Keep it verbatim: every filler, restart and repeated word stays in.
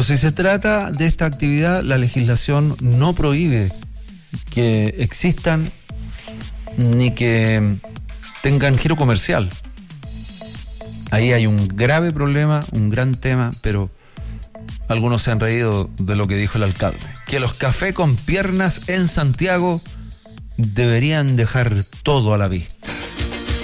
Pero si se trata de esta actividad, la legislación no prohíbe que existan ni que tengan giro comercial. Ahí hay un grave problema, un gran tema, pero algunos se han reído de lo que dijo el alcalde. Que los cafés con piernas en Santiago deberían dejar todo a la vista.